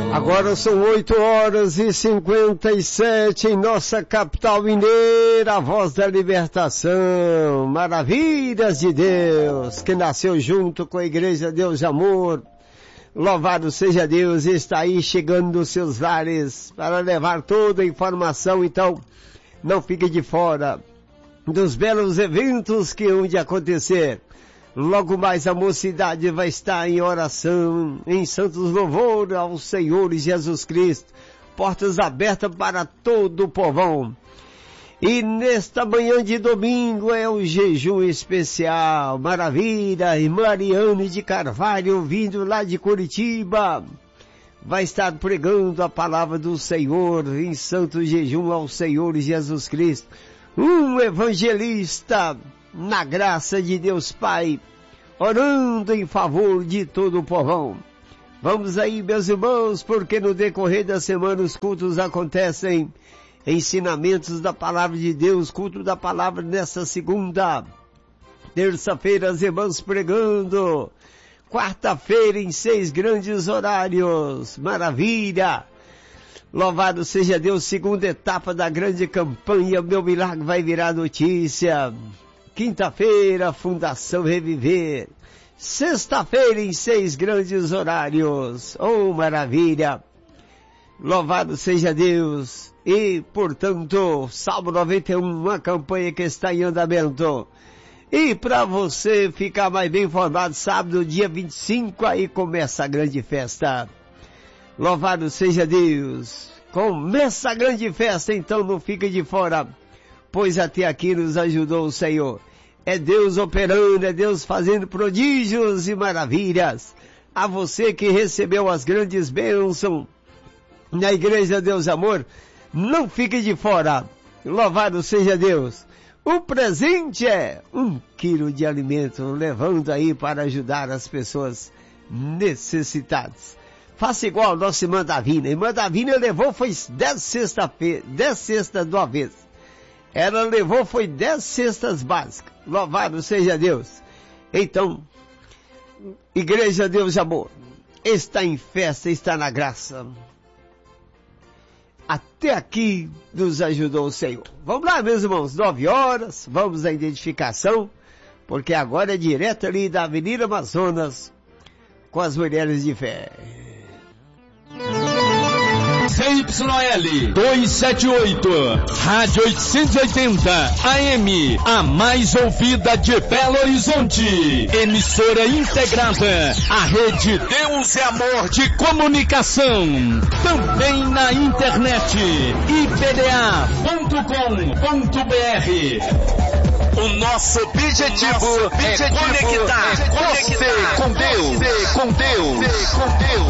Agora são 8h57 em nossa capital mineira, a voz da libertação, maravilhas de Deus, que nasceu junto com a Igreja Deus de Amor. Louvado seja Deus, está aí chegando nos seus lares para levar toda a informação. Então, não fique de fora dos belos eventos que hão de acontecer. Logo mais a mocidade vai estar em oração, em santos louvor ao Senhor Jesus Cristo. Portas abertas para todo o povão. E nesta manhã de domingo é o jejum especial. Maravilha! Irmã Ariane de Carvalho, vindo lá de Curitiba, vai estar pregando a palavra do Senhor em santo jejum ao Senhor Jesus Cristo. Um evangelista na graça de Deus Pai, orando em favor de todo o povão. Vamos aí, meus irmãos, porque no decorrer da semana os cultos acontecem, ensinamentos da palavra de Deus, culto da palavra nessa segunda, terça-feira as irmãs pregando, quarta-feira em 6 grandes horários, maravilha! Louvado seja Deus, segunda etapa da grande campanha, meu milagre vai virar notícia. Quinta-feira, Fundação Reviver. Sexta-feira, em 6 grandes horários. Oh, maravilha! Louvado seja Deus. E, portanto, Salmo 91, uma campanha que está em andamento. E para você ficar mais bem informado, sábado, dia 25, aí começa a grande festa. Louvado seja Deus. Começa a grande festa, então não fica de fora, pois até aqui nos ajudou o Senhor. É Deus operando, é Deus fazendo prodígios e maravilhas. A você que recebeu as grandes bênçãos na Igreja Deus Amor, não fique de fora. Louvado seja Deus. O presente é 1 quilo de alimento, levando aí para ajudar as pessoas necessitadas. Faça igual a nossa irmã Davina. A irmã Davina levou foi 10 cestas de uma vez. Ela levou foi 10 cestas básicas. Louvado seja Deus. Então, Igreja Deus de Amor, está em festa, está na graça. Até aqui nos ajudou o Senhor. Vamos lá, meus irmãos, 9 horas, vamos à identificação, porque agora é direto ali da Avenida Amazonas, com as mulheres de fé. CYL 278, Rádio 880 AM, a mais ouvida de Belo Horizonte. Emissora integrada à rede Deus é Amor de Comunicação. Também na internet, ipda.com.br. O nosso objetivo é conectar você com Deus.